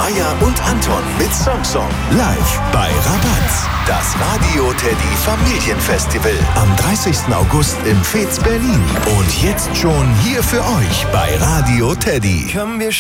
Meier und Anton mit Song live bei Rabatz. Das Radio Teddy Familienfestival am 30. August im Fez Berlin. Und jetzt schon hier für euch bei Radio Teddy.